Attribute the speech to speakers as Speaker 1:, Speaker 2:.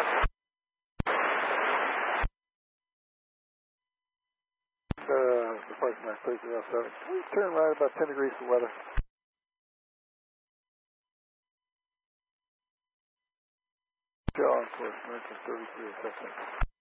Speaker 1: Departure Max 307. Please turn right about 10 degrees for weather. Show on course, American 33 seconds.